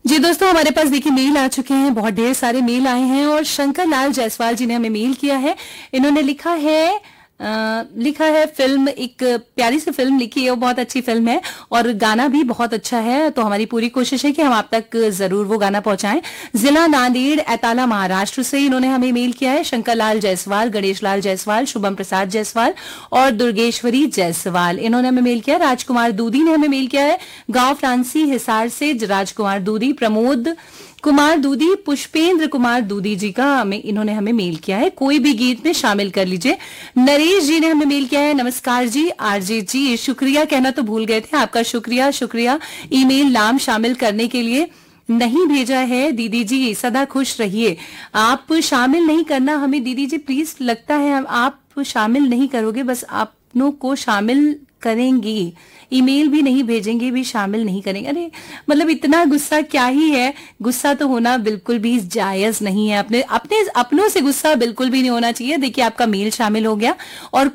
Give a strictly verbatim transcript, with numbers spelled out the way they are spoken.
जी दोस्तों, हमारे पास देखिए मेल आ चुके हैं, बहुत ढेर सारे मेल आए हैं और शंकर लाल जायसवाल जी ने हमें मेल किया है। इन्होंने लिखा है आ, लिखा है फिल्म, एक प्यारी सी फिल्म लिखी है, वो बहुत अच्छी फिल्म है और गाना भी बहुत अच्छा है। तो हमारी पूरी कोशिश है कि हम आप तक जरूर वो गाना पहुंचाएं। जिला नांदेड़ एताला महाराष्ट्र से इन्होंने हमें मेल किया है। शंकर लाल जायसवाल, गणेश लाल जायसवाल, शुभम प्रसाद जायसवाल और दुर्गेश्वरी जायसवाल, इन्होंने हमें मेल किया। राजकुमार दूधी ने हमें मेल किया है गांव फ्रांसी हिसार से। राजकुमार दूधी, प्रमोद कुमार दूधी, पुष्पेंद्र कुमार दूधी जी का हमें इन्होंने हमें मेल किया है। कोई भी गीत में शामिल कर लीजिए। नरेश जी ने हमें मेल किया है। नमस्कार जी आरजे जी, शुक्रिया कहना तो भूल गए थे, आपका शुक्रिया शुक्रिया ईमेल नाम शामिल करने के लिए नहीं भेजा है। दीदी जी सदा खुश रहिए। आप शामिल नहीं करना हमें दीदी जी प्लीज, लगता है हम आप शामिल नहीं करोगे, बस आपनों को शामिल करेंगी, ईमेल भी नहीं भेजेंगे, भी शामिल नहीं करेंगे। अरे मतलब इतना गुस्सा क्या ही है। गुस्सा तो होना बिल्कुल भी जायज नहीं है। अपने अपने अपनों से गुस्सा बिल्कुल भी नहीं होना चाहिए। देखिए आपका मेल शामिल हो गया और